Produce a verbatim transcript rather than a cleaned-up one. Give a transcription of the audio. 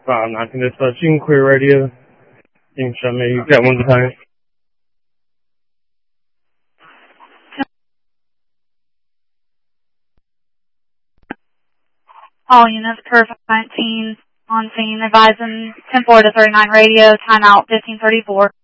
five nineteen dispatch. You can clear radio. You can show me. You've got one behind. All units, Curve nineteen on scene, advising ten four to thirty-nine radio, timeout fifteen thirty-four.